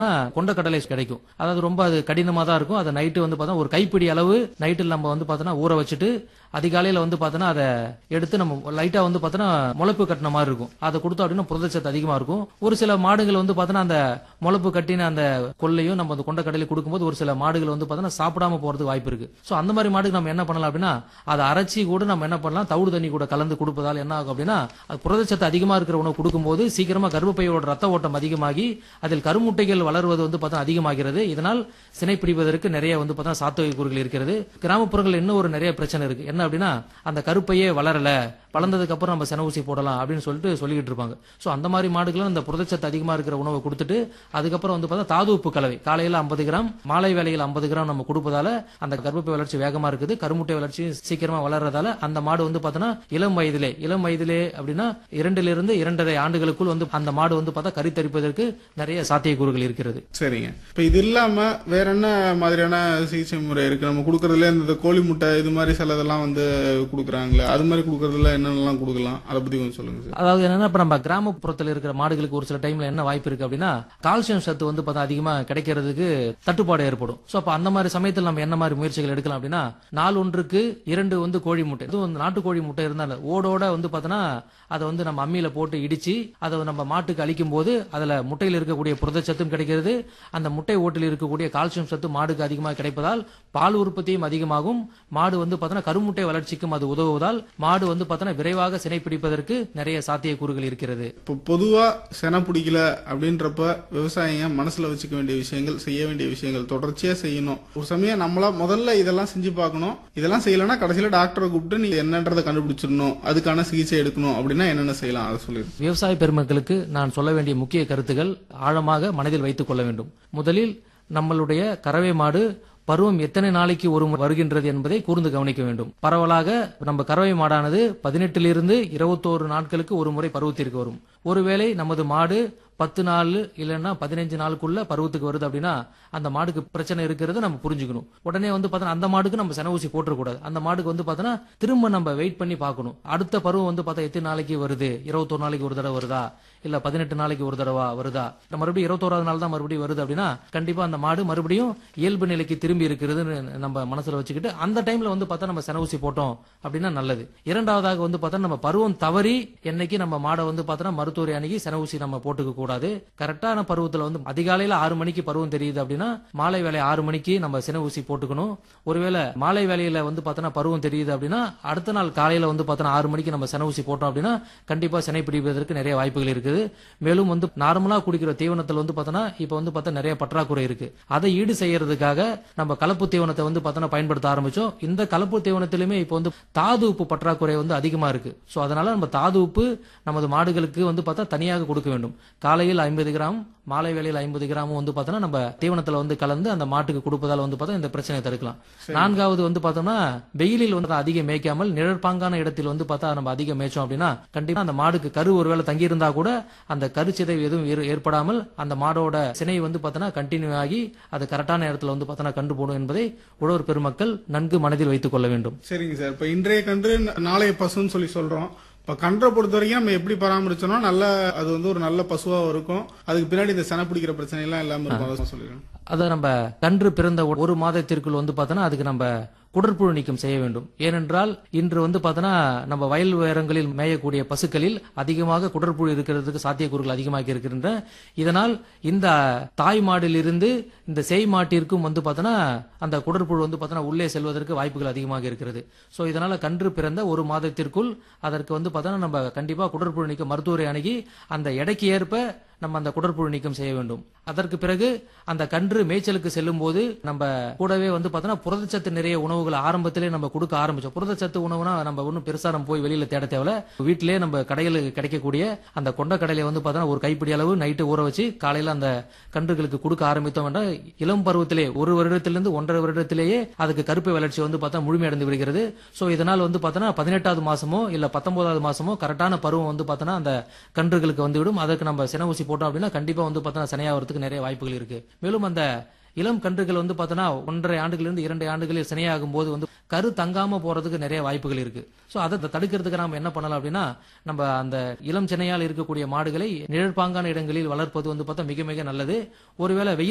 கொண்டக்கடலை கிடைக்கும். அதாவது ரொம்ப அது கடினமா தான் இருக்கும். அதை நைட்டு வந்து பார்த்தா ஒரு கைப்பிடி அளவு நைட்டில் நம்ம வந்து பார்த்தோன்னா ஊற வச்சுட்டு அதிகாலையில வந்து பார்த்தோன்னா அதை எடுத்து நம்ம லைட்டா வந்து பார்த்தோன்னா முளைப்பு கட்டின மாதிரி இருக்கும். அதை கொடுத்தோம் அப்படின்னா புரதச்சத்து அதிகமா இருக்கும். ஒரு சில மாடுகள் வந்து பார்த்தோன்னா அந்த முளைப்பு கட்டின அந்த கொள்ளையும் நம்ம அந்த கொண்டக்கடலை கொடுக்கும்போது ஒரு சில மாடுகள் வந்து பார்த்தோன்னா சாப்பிடாம போறதுக்கு வாய்ப்பு இருக்கு. சோ அந்த மாதிரி மாடுக்கு நம்ம என்ன பண்ணலாம் அப்படின்னா அதை அரைச்சி கூட நம்ம என்ன பண்ணலாம் தவிடு தண்ணி கூட கலந்து கொடுப்பதால் என்ன ஆகும் அப்படின்னா அது புரதச்சத்து அதிகமா இருக்கிற உணவு கொடுக்கும்போது சீக்கிரமா கர்ப்பப்பையோட ரத்த ஓட்டம் அதிகமாகி அதில் கருமுட்டைகள் வளர்வது வந்து பார்த்தா அதிகமாகிறது. இதனால் சினை பிடிப்பதற்கு நிறைய வந்து பார்த்தா சாத்தியக்கூறுகள் இருக்கிறது. கிராமப்புறங்கள் இன்னும் ஒரு நிறைய பிரச்சனை இருக்கு. என்ன அப்படின்னா அந்த கருப்பையே வளரல, வளர்ந்ததுக்கு அப்புறம் நம்ம சென ஊசி போடலாம் அப்படின்னு சொல்லிட்டு இருப்பாங்க. சோ அந்த மாதிரி மாடுகளும் அந்த புரதச்சத்து அதிகமா இருக்கிற உணவை கொடுத்துட்டு அதுக்கப்புறம் வந்து பார்த்தா தாது உப்பு கலவை காலையில 50 கிராம் மாலை வேளையில் 50 கிராம் நம்ம கொடுப்பதால அந்த கர்ப்பப்பை வளர்ச்சி வேகமா இருக்குது. கருமுட்டை வளர்ச்சி சீக்கிரமா வளர்றதால அந்த மாடு வந்து பார்த்தோன்னா இளம் வயதிலே அப்படின்னா 2 இருந்து 2.5 ஆண்டுகளுக்குள் வந்து அந்த மாடு வந்து பார்த்தா கறித்தரிப்பதற்கு நிறைய சாத்தியக்கூறுகள் இருக்கிறது. சரிங்க. இப்ப இது இல்லாம வேற என்ன மாதிரியான சிகிச்சை முறை இருக்கு? நம்ம கொடுக்கறதுல இந்த கோழி முட்டை இது மாதிரி சிலதெல்லாம் வந்து கொடுக்குறாங்களே, அது மாதிரி கொடுக்கறதுல என்னென்னலாம் கொடுக்கலாம், அதை பத்தி கொஞ்சம் சொல்லுங்க சார். அதாவது என்னன்னா இப்ப நம்ம கிராமப்புறத்தில் இருக்கிற மாடுகளுக்கு ஒரு சில டைம்ல என்ன வாய்ப்பு இருக்கு அப்படின்னா கால்சியம் சத்து வந்து பார்த்தா அதிகமா கிடைக்கிறதுக்கு தட்டுப்பாடு ஏற்படும். சோ அப்ப அந்த மாதிரி சமயத்தில் நம்ம என்ன மாதிரி முயற்சிகள் எடுக்கலாம் அப்படின்னா நாள் ஒன்றுக்கு 2 வந்து கோழி முட்டை, இதுவும் நாட்டு கோழி முட்டை இருந்தால ஓடோட வந்து பார்த்தோன்னா அதை வந்து நம்ம அம்மியில போட்டு இடிச்சு அதை நம்ம மாட்டுக்கு அளிக்கும் போது அதுல முட்டையில் இருக்கக்கூடிய புரதச்சத்தும் கிடைக்கிறது. அந்த முட்டை ஓட்டில் இருக்கக்கூடிய கால்சியம் சத்து மாடுக்கு அதிகமாக கிடைப்பதால் பால் உற்பத்தியும் அதிகமாகும். மாடு வந்து பார்த்தோன்னா கருமுட்டை வளர்ச்சிக்கும் அது உதவுவதால் மாடு வந்து பார்த்தோன்னா விரைவாக சினை பிடிப்பதற்கு நிறைய சாத்தியக்கூறுகள் இருக்கிறது. இப்போ பொதுவா செனை பிடிக்கல அப்படின்றப்ப விவசாயிங்க மனசுல வச்சுக்க வேண்டிய விஷயங்கள், செய்ய வேண்டிய விஷயங்கள் தொடர்ச்சியா செய்யணும். ஒரு சமயம் நம்மளா முதல்ல இதெல்லாம் செஞ்சு பார்க்கணும். இதெல்லாம் செய்யலன்னா கடைசியில டாக்டரை கூப்பிட்டு நீங்க என்னன்றதை கண்டுபிடிச்சிடணும், அதுக்கான சிகிச்சை எடுக்கணும் அப்படின்னா என்னென்ன செய்யலாம் அதை சொல்லிடுங்க. விவசாய பெருமக்களுக்கு நான் சொல்ல வேண்டிய முக்கிய கருத்துக்கள் ஆழமாக மனதில் வைத்துக் கொள்ள வேண்டும். முதலில் நம்மளுடைய கறவை மாடு பருவம் எத்தனை நாளைக்கு ஒரு வருகின்றது என்பதை கூர்ந்து கவனிக்க வேண்டும். பரவலாக நம்ம கறவை மாடானது 18 இருந்து 21 நாட்களுக்கு ஒரு முறை பருவத்திற்கு வரும். ஒருவேளை நமது மாடு 10 நாள் இல்லைன்னா 15 நாளுக்குள்ள பருவத்துக்கு வருது அப்படின்னா அந்த மாடுக்கு பிரச்சனை இருக்கிறது நம்ம புரிஞ்சுக்கணும். உடனே வந்து பார்த்தா அந்த மாடுக்கு நம்ம சென ஊசி போட்டுறக்கூடாது. அந்த மாடுக்கு வந்து பார்த்தோன்னா திரும்ப நம்ம வெயிட் பண்ணி பார்க்கணும். அடுத்த பருவம் வந்து பார்த்தா எத்தனை நாளைக்கு வருது, 21 நாளைக்கு ஒரு தடவை வருதா இல்ல 18 நாளைக்கு ஒரு தடவை வருதா, மறுபடியும் 21வது நாள் தான் மறுபடியும் வருது அப்படின்னா கண்டிப்பா அந்த மாடு மறுபடியும் இயல்பு நிலைக்கு திரும்பி இருக்கிறதுன்னு நம்ம மனசுல வச்சுக்கிட்டு அந்த டைம்ல வந்து பார்த்தா நம்ம சென ஊசி போட்டோம் அப்படின்னா நல்லது. இரண்டாவதாக வந்து பார்த்தா நம்ம பருவம் தவறி என்னைக்கு நம்ம மாடை வந்து பார்த்தா மருத்துவரை அணுகி சென ஊசி நம்ம போட்டுக்க கூடாது. கரெக்டான பருவத்துல வந்து அதிகாலையில 6 மணிக்கு பருவம் தெரியுது அப்படின்னா மாலை வேலை 6 மணிக்கு நம்ம சினை ஊசி போட்டுக்கணும். ஒருவேளை மாலை வேலையில வந்து பார்த்தோன்னா பருவம் தெரியுது அப்படின்னா அடுத்த நாள் காலையில வந்து பார்த்தோன்னா 6 மணிக்கு நம்ம சினை ஊசி போட்டோம் அப்படின்னா கண்டிப்பா சினை பிடிப்பதற்கு நிறைய வாய்ப்புகள் இருக்குது. மேலும் வந்து நார்மலா குடிக்கிற தீவனத்தில் வந்து பார்த்தோன்னா இப்ப வந்து பார்த்தா நிறைய பற்றாக்குறை இருக்கு. அதை ஈடு செய்யறதுக்காக நம்ம கலப்பு தீவனத்தை வந்து பார்த்தோன்னா பயன்படுத்த ஆரம்பிச்சோம். இந்த கலப்பு தீவனத்திலுமே இப்ப வந்து தாது உப்பு பற்றாக்குறை வந்து அதிகமா இருக்கு. சோ அதனால நம்ம தாது உப்பு நமது மாடுகளுக்கு வந்து பார்த்தா தனியாக கொடுக்க வேண்டும். காலையில் 50 கிராம் மாலை வேளையில் 50 கிராமும் வந்து பார்த்தோன்னா நம்ம தீவனத்துல வந்து கலந்து அந்த மாட்டுக்கு கொடுப்பதால் வந்து பார்த்தா இந்த பிரச்சனையை தடுக்கலாம். நான்காவது வந்து பார்த்தோம்னா வெயிலில் வந்து அதிக மேய்க்காமல் நிழற்பாங்கான இடத்தில் வந்து பார்த்தா நம்ம அதிக மேய்ச்சோம் அப்படின்னா கண்டிப்பா அந்த மாடுக்கு கரு ஒருவேளை தங்கி இருந்தா கூட அந்த கருச்சிதைவு எதுவும் ஏற்படாமல் அந்த மாடோட சினை வந்து பார்த்தோன்னா கண்டினியூ ஆகி அது கரெக்டான இடத்துல வந்து பார்த்தோன்னா கண்டு போடும் என்பதை உழவர் பெருமக்கள் நன்கு மனதில் வைத்துக் கொள்ள வேண்டும். சரிங்க சார். இப்ப இன்றைய கன்று நாளைய பசுன்னு சொல்றோம். இப்ப கன்றை பொறுத்த வரைக்கும் நம்ம எப்படி பராமரிச்சோம்னா நல்ல அது வந்து ஒரு நல்ல பசுவா இருக்கும். அதுக்கு பின்னாடி இந்த செனை பிடிக்கிற பிரச்சனை எல்லாம் இல்லாம இருக்கும் சொல்லிடுறேன். அதை நம்ம கன்று பிறந்த ஒரு மாதத்திற்குள் வந்து பார்த்தோன்னா அதுக்கு நம்ம குடற்புழு நீக்கம் செய்ய வேண்டும். ஏனென்றால் இன்று வந்து பார்த்தோன்னா நம்ம வயல் உயரங்களில் மேயக்கூடிய பசுக்களில் அதிகமாக குடற்புழு இருக்கிறதுக்கு சாத்தியக்கூறுகள் அதிகமாக இருக்கின்றன. இதனால் இந்த தாய் மாடிலிருந்து இந்த சேய் மாட்டிற்கும் வந்து பார்த்தோன்னா அந்த குடற்புழு வந்து பார்த்தோன்னா உள்ளே செல்வதற்கு வாய்ப்புகள் அதிகமாக இருக்கிறது. சோ இதனால கன்று பிறந்த ஒரு மாதத்திற்குள் அதற்கு வந்து பார்த்தோன்னா நம்ம கண்டிப்பா குடற்புழு நீக்கம் மருத்துவரை அணுகி அந்த எடைக்கு ஏற்ப நம்ம அந்த குடற்புழு நீக்கம் செய்ய வேண்டும். அதற்கு பிறகு அந்த கன்று மேய்ச்சலுக்கு செல்லும் போது நம்ம கூடவே வந்து பார்த்தோன்னா புரதச்சத்து நிறைய உணவுகளை ஆரம்பத்திலே நம்ம கொடுக்க ஆரம்பிச்சோம். புரதச்சத்து உணவுனா நம்ம ஒன்றும் பெருசா நம்ம போய் வெளியில தேட தேவையில்ல. வீட்டிலே நம்ம கடையில் கிடைக்கக்கூடிய அந்த கொண்டக்கடலை வந்து பார்த்தோன்னா ஒரு கைப்பிடி அளவு நைட்டு ஊற வச்சு காலையில அந்த கன்றுகளுக்கு கொடுக்க ஆரம்பித்தோம் என்றால் இளம் பருவத்திலே 1 வருடத்திலிருந்து 1.5 வருடத்திலேயே அதுக்கு கருப்பை வளர்ச்சி வந்து பார்த்தா முழுமையடைந்து விடுகிறது. சோ இதனால் வந்து பார்த்தோன்னா 18வது மாசமோ இல்ல 19வது மாசமோ கரெக்டான பருவம் வந்து பார்த்தோன்னா அந்த கன்றுகளுக்கு வந்துவிடும். அதற்கு நம்ம சென ஊசி போட்டோம் அப்படின்னா கண்டிப்பா வந்து பார்த்தா சனையாவதுக்கு நிறைய வாய்ப்புகள் இருக்கு. மேலும் அந்த இளம் கன்றுகள் வந்து பார்த்தோன்னா 1.5 ஆண்டுகளிலிருந்து 2 ஆண்டுகளில் சினையாகும் போது வந்து கரு தங்காம போறதுக்கு நிறைய வாய்ப்புகள் இருக்கு. ஸோ அதை தடுக்கிறதுக்கு நாம என்ன பண்ணலாம் அப்படின்னா, நம்ம அந்த இளம் சினையால் இருக்கக்கூடிய மாடுகளை நிழற்பாங்கான இடங்களில் வளர்ப்பது வந்து பார்த்தா மிக மிக நல்லது. ஒருவேளை வெயில்